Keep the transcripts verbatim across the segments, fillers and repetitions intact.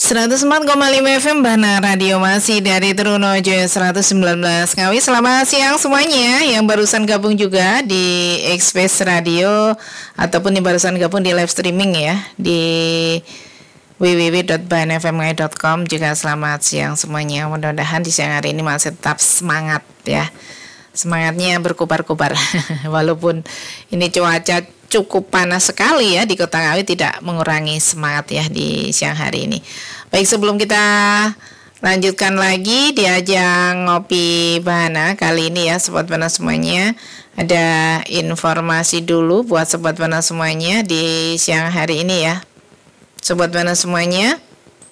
seratus empat koma lima F M Bahana Radio masih dari Trunojo seratus sembilan belas Ngawi. Selamat siang semuanya yang barusan gabung juga di Express Radio ataupun yang barusan gabung di live streaming ya di w w w dot bahana f m ngawi dot com. Juga selamat siang semuanya. Mudah-mudahan di siang hari ini masih tetap semangat ya. Semangatnya berkobar-kobar walaupun ini cuaca cukup panas sekali ya di Kota Ngawi, tidak mengurangi semangat ya di siang hari ini. Baik, sebelum kita lanjutkan lagi di ajang Ngopi Bahana kali ini ya Sobat Bahana semuanya, ada informasi dulu buat Sobat Bahana semuanya di siang hari ini ya Sobat Bahana semuanya.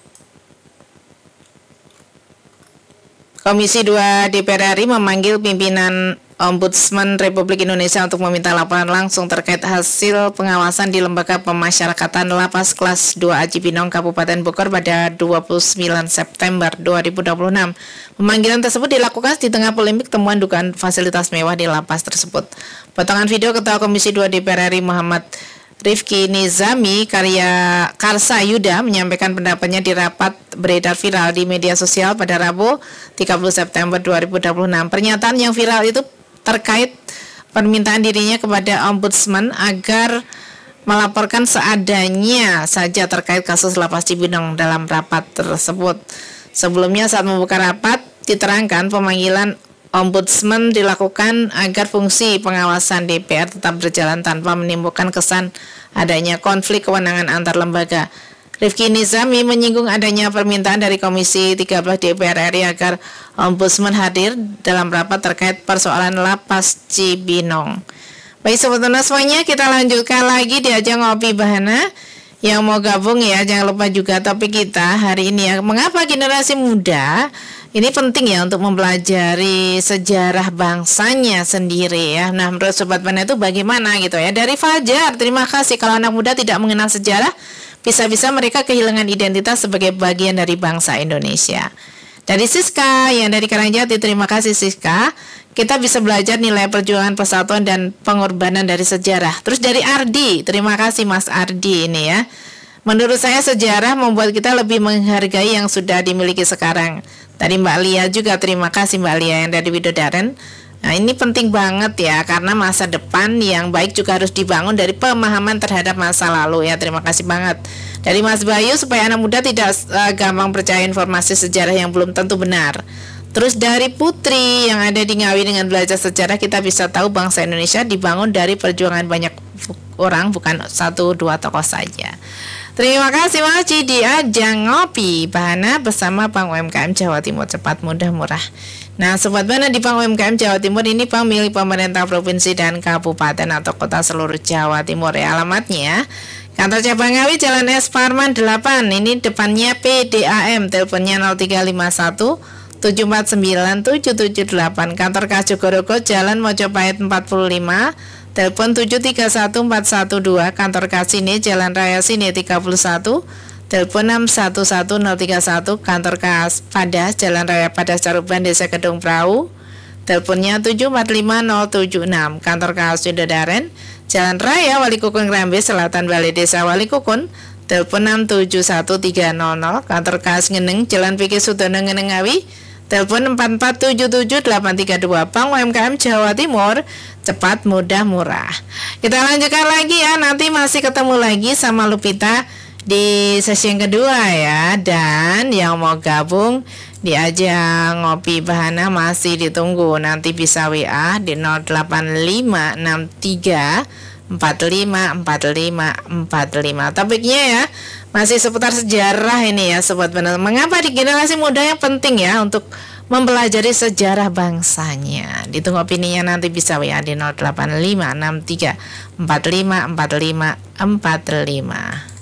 Komisi dua D P R R I memanggil pimpinan Ombudsman Republik Indonesia untuk meminta laporan langsung terkait hasil pengawasan di Lembaga Pemasyarakatan Lapas Kelas dua A Cibinong, Kabupaten Bogor pada dua puluh sembilan September dua ribu dua puluh enam. Pemanggilan tersebut dilakukan di tengah polemik temuan dugaan fasilitas mewah di lapas tersebut. Potongan video Ketua Komisi dua D P R R I Muhammad Rifki Nizami Karya Karsa Yuda menyampaikan pendapatnya di rapat beredar viral di media sosial pada Rabu tiga puluh September dua ribu dua puluh enam. Pernyataan yang viral itu terkait permintaan dirinya kepada Ombudsman agar melaporkan seadanya saja terkait kasus Lapas Cibinong dalam rapat tersebut. Sebelumnya saat membuka rapat diterangkan pemanggilan Ombudsman dilakukan agar fungsi pengawasan D P R tetap berjalan tanpa menimbulkan kesan adanya konflik kewenangan antar lembaga. Rifki Nizami menyinggung adanya permintaan dari Komisi tiga belas D P R R I agar Ombudsman hadir dalam rapat terkait persoalan Lapas Cibinong. Baik Sobat Bahana semuanya, kita lanjutkan lagi di ajang Ngopi Bahana. Yang mau gabung ya, jangan lupa juga topik kita hari ini ya, mengapa generasi muda ini penting ya untuk mempelajari sejarah bangsanya sendiri ya. Nah, menurut Sobat Bahana itu bagaimana gitu ya. Dari Fajar, terima kasih. Kalau anak muda tidak mengenal sejarah, bisa-bisa mereka kehilangan identitas sebagai bagian dari bangsa Indonesia. Dari Siska yang dari Karangjati, terima kasih Siska. Kita bisa belajar nilai perjuangan persatuan dan pengorbanan dari sejarah. Terus dari Ardi, terima kasih Mas Ardi ini ya. Menurut saya sejarah membuat kita lebih menghargai yang sudah dimiliki sekarang. Tadi Mbak Lia juga, terima kasih Mbak Lia yang dari Widodaren. Nah, ini penting banget ya, karena masa depan yang baik juga harus dibangun dari pemahaman terhadap masa lalu ya. Terima kasih banget. Dari Mas Bayu, supaya anak muda tidak uh, gampang percaya informasi sejarah yang belum tentu benar. Terus dari Putri yang ada di Ngawi, dengan belajar sejarah kita bisa tahu bangsa Indonesia dibangun dari perjuangan banyak orang, bukan satu dua tokoh saja. Terima kasih Mas di ajang Ngopi Bahana bersama Bank U M K M Jawa Timur, cepat mudah murah. Nah Sobat Bahana, di Bank U M K M Jawa Timur ini bank milik pemerintah provinsi dan kabupaten atau kota seluruh Jawa Timur ya. Alamatnya Kantor Cabang Ngawi Jalan S Parman delapan, ini depannya P D A M, teleponnya nol tiga lima satu tujuh empat sembilan tujuh tujuh delapan. Kantor Kas Jogorogo Jalan Mojopahit empat puluh lima, telepon tujuh tiga satu empat satu dua. Kantor Kasine Jalan Raya Sine tiga puluh satu, telepon enam satu satu nol tiga satu. Kantor Kas Padas Jalan Raya Padas Caruban Desa Kedung Perahu, teleponnya tujuh empat lima nol tujuh enam. Kantor Kas Widodaren Jalan Raya Wali Kukun Rambe Selatan Balai Desa Wali Kukun, telepon enam tujuh satu tiga nol nol. Kantor Kas Ngeneng Jalan P K Sudono Ngeneng Ngawi, telepon empat empat tujuh tujuh delapan tiga dua. Bank U M K M Jawa Timur, cepat mudah murah. Kita lanjutkan lagi ya, nanti masih ketemu lagi sama Lupita di sesi yang kedua ya. Dan yang mau gabung di ajang Ngopi Bahana masih ditunggu, nanti bisa W A di nol delapan lima enam tiga empat lima empat lima empat lima. Topiknya ya masih seputar sejarah ini ya Sobat Bahana. Mengapa di generasi muda yang penting ya untuk mempelajari sejarah bangsanya. Ditunggu opininya, nanti bisa W A di nol delapan lima enam tiga empat lima empat lima empat lima.